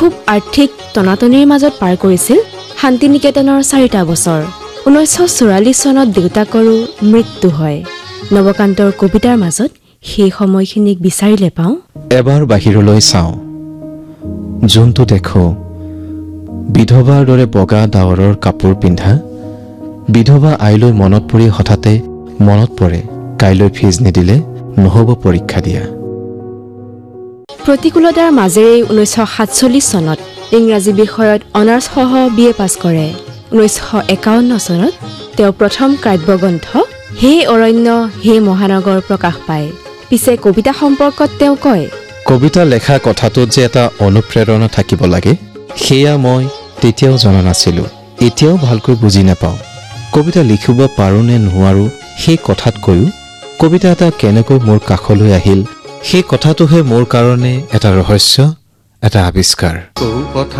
খুব আৰ্থিক টনাটনিৰ মাজত পাৰ কৰিছিল শান্তিনিকেতনৰ 4টা বছৰ 1944 চনত দেউতাকৰো মৃত্যু হয় নৱকান্তৰ কবিতাৰ মাজত সেই সময়খিনিক বিচাৰিলে পাওঁ এবাৰ বাহিৰলৈ চাওঁ যোনটো দেখো বিধৱাৰ দৰে বগা ডাৱৰৰ কাপোৰ পিন্ধা বিধৱা আইলৈ মনত পৰি হঠাতে মনত পৰে কাইলৈ ফিজ নিদিলে নহ'ব পৰীক্ষা দিয়া প্ৰতিকূলতাৰ মাজেৰে 1947 চনত ইংৰাজী বিষয়ত অনাৰ্ছ সহ বিএ পাছ কৰে 1951 চনত তেওঁ প্ৰথম কাব্যগ্ৰন্থ হে অৰণ্য হে মহানগৰ প্ৰকাশ পায় পিছে কবিতা সম্পৰ্কত তেওঁ কয় কবিতা লেখা কথাটোত যে এটা অনুপ্ৰেৰণা থাকিব লাগে সেয়া মই তেতিয়াও জনা নাছিলোঁ এতিয়াও ভালকৈ বুজি নাপাওঁ কবিতা লিখিব পাৰোঁ নে নোৱাৰোঁ সেই কথাতকৈও কবিতা এটা কেনেকৈ মোৰ কাষলৈ আহিল সেই কথাটোহে মোৰ কাৰণে এটা ৰহস্য এটা আৱিষ্কাৰ